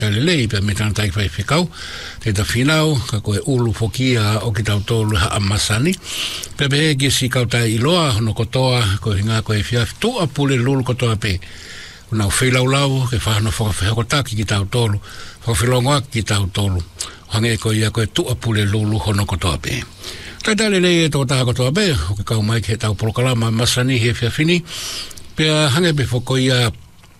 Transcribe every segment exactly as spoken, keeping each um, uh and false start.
lei pe me tana tai fai fikau te ta finau ka koe ulu fokia o ki tau tolu ha amasani pe be ki si kau tai iloa no kotoa ko hinga ko e fiaf tu apule lulu kotoa pe una fila ulau ke fa no fo fe ko taki ki tau tolu fo filonga ki tau tolu hange ko ia ko tu apule lulu hono kotoa pe ta dale le to ta kotoa pe o ke kau mai ke tau proklama masani he fiafini pe hange be fo ko ia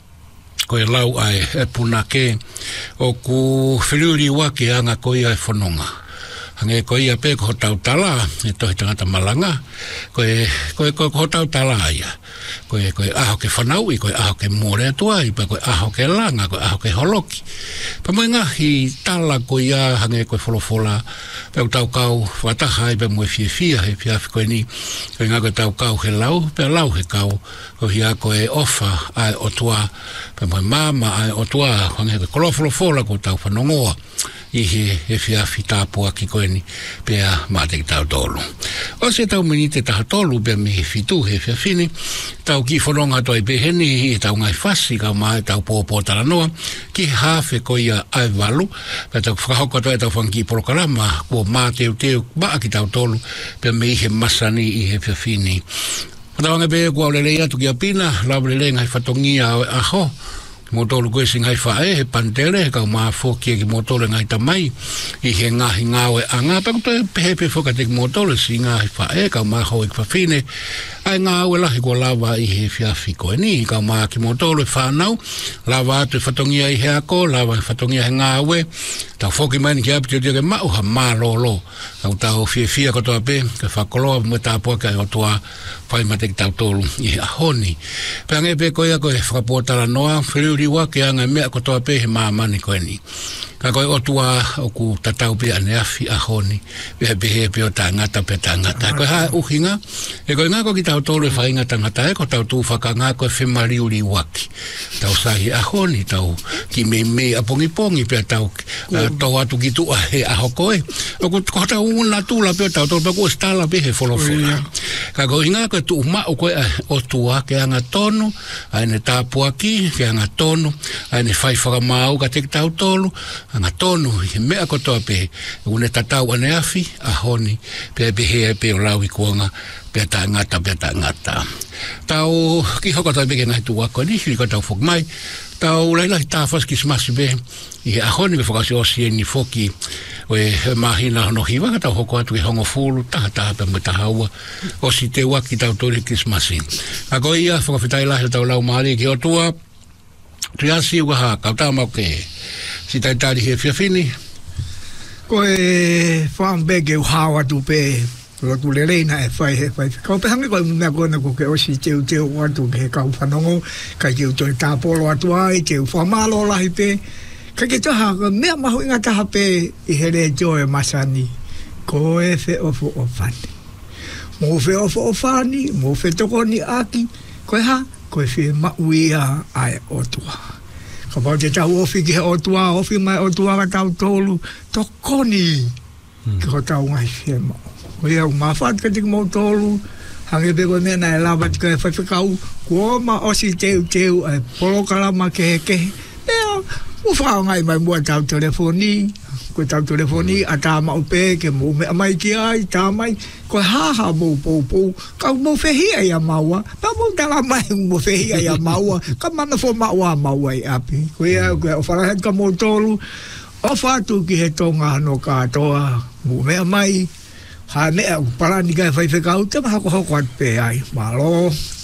ko e lau ai e punake o ku whiriuri wake anga ko ia e whanonga. Hange ko ia pe ko tau tala, e tohi tangata malanga, ko e ko e ko tau tala ia. Ko e ko e aho ke whanau i, ko e aho ke more atua i, pa ko e aho ke langa, ko e aho ke holoki. Pa mo ngahi tala ko ia hange ko e wholofola, pe tau kau wataha i pe mo e fie fia, he fiafi ko e ni, ko e ngā ko e tau kau he lau, pe lau he kau, ko hia ko e ofa ai otua, pe mo e mama ai otua, hange ko e kolofolofola ko tau whanongoa. I he he fiafi tāpua ki koe ni pea mate ki tau tolu. O se tau mini te taha tolu pea mi he fitu he fiafini, tau ki whanonga toi peheni i tau ngai fasi ka mai tau pōpō taranoa, ki hawhe ko ia ai walu, pea tau whakahoko toi tau whanki porokarama, kua mā teu teu maa ki tau tolu, pea mi he masani i he fiafini. Patawanga pea kua ulelei atu ki a pina, lau ulelei ngai whatongia aho, motolo koe si ngai whae, he pantere, he kau maa whokia ki motolo ngai tamai, i he ngahi ngawe a ngā, pa kuto e pehepe whoka te ki motolo si ngahi whae, kau maa hau ik whawhine, ai ngawe lahi ko lawa i he whiawhi koe ni, i kau maa ki motolo e whanau, lawa atu e whatongia i he ako, lawa e whatongia he ngawe, tau whoki maini ki api te ke mau ha maa lolo, kau tau fie fia kotoa pe, ke whakoloa mwe tāpua kai o toa, whai mate ki tau tolu i he ahoni. Pea ngai pe koe a koe whakapotara noa, whiriuri wake anga mea kotoa pe he maamani koe ni. Ka koe otua o ku tatau pe ane afi ahoni, pehe pehe pe o tā ngata pe tā ngata. Koe hae uhinga, e koe ngako ki tau tolu e whainga tā ngata e, ko tau tū whaka ngā koe whemariuri waki. Tau sahi ahoni, tau ki me me apongi pongi pe tau tau atu ki tua he aho koe. O ku tau una tūla pe tau tolu pe koe stala pe he wholofona. Ka koe hinga koe tu umau koe otua ke anga tonu, aine tāpua ki, ke anga tonu, aine whai whakamau ka te tau tolu, anga tonu, he mea kotoa pe, une tatau ane afi, ahoni, pe pe he pe o lau i kuanga, pe ta ngata, pe ta ngata. Tau, ki hoko tau peke ngai tu wako ni, hiri ko tau fok mai, tau laila hi tāwhas ki smasi be, i he ahoni me whakasi o sie ni foki, o e mahina no hiwa, ka tau hoko atu i hongo fulu, taha taha pe me taha ua, o si te waki tau tori ki smasi. Ako ia, whakawhitai lahi tau lau maari ki o tua, triasi uaha, kau tāmau ke, si tai tari he fiafini. Ko e whaambege u hawa tu pe, la tu le reina e whai he whai. Kau pe hangi koe mea kona ko ke osi teu teu watu ke kau whanongo, kai teu toi tāpolo atu ai, teu whamalo lahi pe, kai ke taha, mea mahu inga taha pe, i here joe masani, ko e whe ofo o whani. Mo whe ofo o whani, mo whe toko ni aki, koe ha, koe whe mauia ai o tua. Ka pau te tau ofi ki he otua, ofi mai otua ka tau tolu, to koni, ki ho tau ngai whie mau. Ko ia u mawhat ka tiki mau tolu, hange pe koe mea nai lawa tika e whaiwhikau, kua ma osi teu teu, e polokalama ke he kehe, ea, u whao ngai mai mua tau telefoni, koe tau telefoni, a tā mau pe, ke mou mea mai ki ai, tā mai, koe haha mou pou pou, kau mou whehia ia maua, pa mou tala mai mou whehia ia maua, ka mana fo maua maua i api. Koe ia, koe o wharahet ka mou tolu, o whātu ki he tonga no kātoa, mou mea mai, ha mea parani kai whaiwhekau, te maha ko hoko at pe ai, malo.